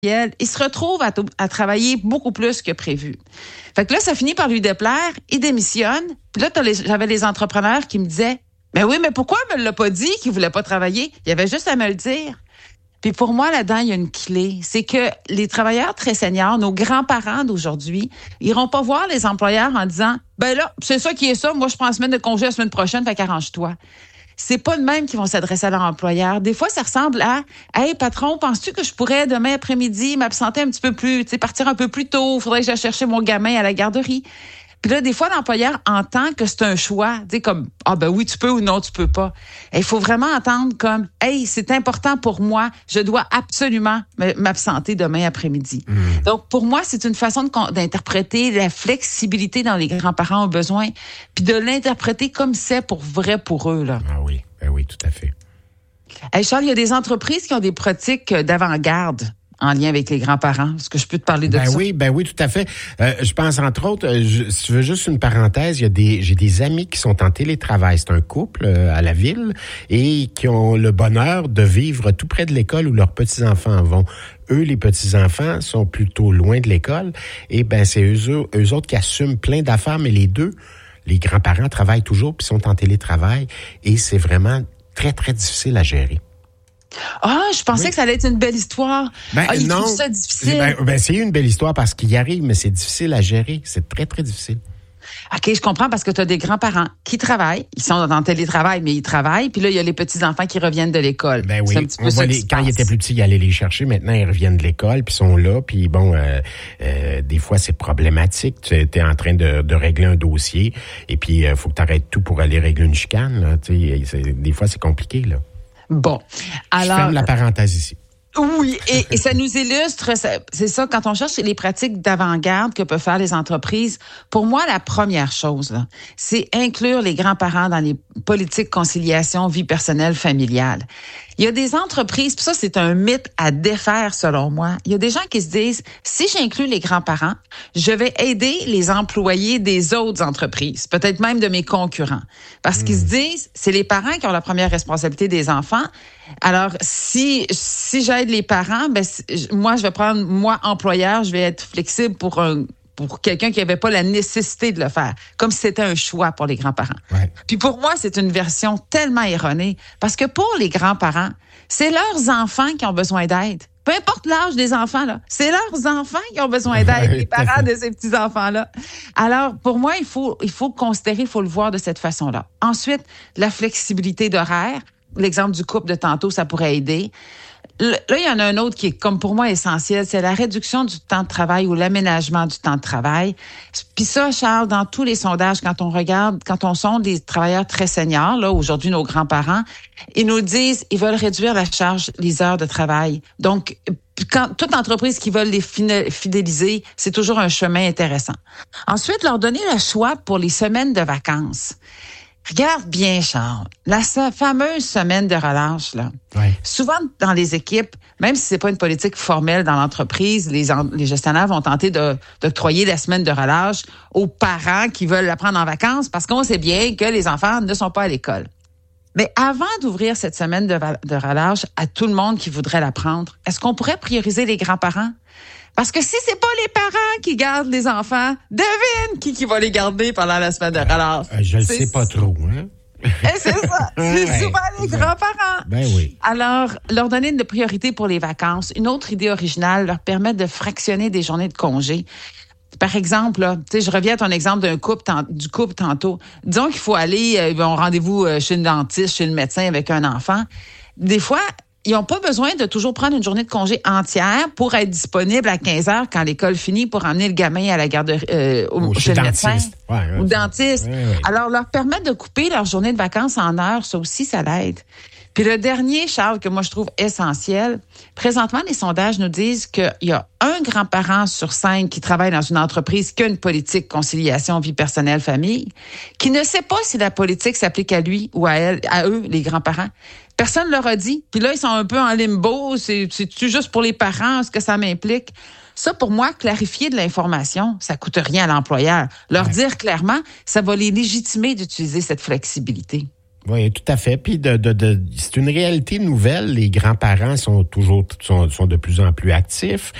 il se retrouve à travailler beaucoup plus que prévu. Fait que là, ça finit par lui déplaire, il démissionne. Puis là, j'avais les entrepreneurs qui me disaient, ben oui, mais pourquoi il me l'a pas dit qu'il voulait pas travailler? Il y avait juste à me le dire. Puis pour moi, là-dedans, il y a une clé. C'est que les travailleurs très seniors, nos grands-parents d'aujourd'hui, ils iront pas voir les employeurs en disant, ben là, c'est ça qui est ça, moi je prends une semaine de congé la semaine prochaine, fait qu'arrange-toi. C'est pas de même qu'ils vont s'adresser à leur employeur. Des fois, ça ressemble à « Hey, patron, penses-tu que je pourrais demain après-midi m'absenter un petit peu plus, partir un peu plus tôt? Faudrait que j'aille chercher mon gamin à la garderie. » Puis là, des fois, l'employeur entend que c'est un choix, comme « Ah ben oui, tu peux ou non, tu peux pas. » Il faut vraiment entendre comme « Hey, c'est important pour moi, je dois absolument m'absenter demain après-midi. » Donc, pour moi, c'est une façon d'interpréter la flexibilité dont les grands-parents ont besoin, puis de l'interpréter comme c'est pour vrai pour eux, là. Ah oui, ben oui, tout à fait. Hey Charles, il y a des entreprises qui ont des pratiques d'avant-garde en lien avec les grands-parents. Est-ce que je peux te parler de ça? Ben oui, tout à fait. Je pense, entre autres, si tu veux juste une parenthèse, j'ai des amis qui sont en télétravail. C'est un couple à la ville et qui ont le bonheur de vivre tout près de l'école où leurs petits-enfants vont. Eux, les petits-enfants, sont plutôt loin de l'école. Et ben c'est eux autres qui assument plein d'affaires, mais les grands-parents travaillent toujours puis sont en télétravail. Et c'est vraiment très, très difficile à gérer. Ah, je pensais que ça allait être une belle histoire. Ils non, trouvent ça difficile. C'est une belle histoire parce qu'il y arrive, mais c'est difficile à gérer. C'est très, très difficile. OK, je comprends parce que tu as des grands-parents qui travaillent. Ils sont en télétravail, mais ils travaillent. Puis là, il y a les petits-enfants qui reviennent de l'école. Ben oui, c'est un petit peu ça quand ils étaient plus petits, ils allaient les chercher. Maintenant, ils reviennent de l'école, puis sont là. Puis bon, des fois, c'est problématique. Tu es en train de régler un dossier. Et puis, faut que tu arrêtes tout pour aller régler une chicane. Là. Des fois, c'est compliqué, là. Bon, alors... Je ferme la parenthèse ici. Oui, et ça nous illustre, c'est ça, quand on cherche les pratiques d'avant-garde que peuvent faire les entreprises, pour moi, la première chose, là, c'est inclure les grands-parents dans les politiques conciliation, vie personnelle, familiale. Il y a des entreprises, puis ça, c'est un mythe à défaire, selon moi. Il y a des gens qui se disent, si j'inclus les grands-parents, je vais aider les employés des autres entreprises, peut-être même de mes concurrents. Parce qu'ils se disent, c'est les parents qui ont la première responsabilité des enfants. Alors, si j'aide les parents, moi, je vais prendre, moi, employeur, je vais être flexible pour quelqu'un qui n'avait pas la nécessité de le faire, comme si c'était un choix pour les grands-parents. Ouais. Puis pour moi, c'est une version tellement erronée, parce que pour les grands-parents, c'est leurs enfants qui ont besoin d'aide. Peu importe l'âge des enfants, là, c'est leurs enfants qui ont besoin d'aide, les parents de ces petits-enfants-là. Alors, pour moi, il faut considérer, il faut le voir de cette façon-là. Ensuite, la flexibilité d'horaire. L'exemple du couple de tantôt, ça pourrait aider. Là, il y en a un autre qui est, comme pour moi, essentiel, c'est la réduction du temps de travail ou l'aménagement du temps de travail. Puis ça, Charles, dans tous les sondages, quand on sonde des travailleurs très seniors, là, aujourd'hui, nos grands-parents, ils nous disent, ils veulent réduire la charge, les heures de travail. Donc, toute entreprise qui veut les fidéliser, c'est toujours un chemin intéressant. Ensuite, leur donner le choix pour les semaines de vacances. Regarde bien, Charles, la fameuse semaine de relâche, là. Ouais. Souvent, dans les équipes, même si c'est pas une politique formelle dans l'entreprise, les gestionnaires vont tenter d'octroyer la semaine de relâche aux parents qui veulent la prendre en vacances parce qu'on sait bien que les enfants ne sont pas à l'école. Mais avant d'ouvrir cette semaine de relâche à tout le monde qui voudrait la prendre, est-ce qu'on pourrait prioriser les grands-parents? Parce que si c'est pas les parents qui gardent les enfants, devine qui va les garder pendant la semaine de relâche. Je le sais pas trop, hein? C'est ça. C'est souvent les grands-parents. Ben oui. Alors, leur donner une priorité pour les vacances. Une autre idée originale, leur permettre de fractionner des journées de congé. Par exemple, là, je reviens à ton exemple du couple tantôt. Disons qu'il faut aller, ils ont rendez-vous chez le dentiste, chez le médecin avec un enfant. Des fois, ils n'ont pas besoin de toujours prendre une journée de congé entière pour être disponible à 15 heures quand l'école finit pour emmener le gamin à la garderie, chez le médecin. Ou dentiste. Ouais. Alors, leur permettre de couper leur journée de vacances en heures, ça aussi, ça l'aide. Puis le dernier, Charles, que moi je trouve essentiel, présentement, les sondages nous disent qu'il y a un grand-parent sur 5 qui travaille dans une entreprise qui a une politique conciliation vie personnelle famille, qui ne sait pas si la politique s'applique à lui ou à eux, les grands-parents. Personne ne leur a dit. Puis là, ils sont un peu en limbo. C'est-tu juste pour les parents, ce que ça m'implique? Ça, pour moi, clarifier de l'information, ça coûte rien à l'employeur. Leur dire clairement, ça va les légitimer d'utiliser cette flexibilité. Oui, tout à fait. Puis c'est une réalité nouvelle. Les grands-parents sont de plus en plus actifs.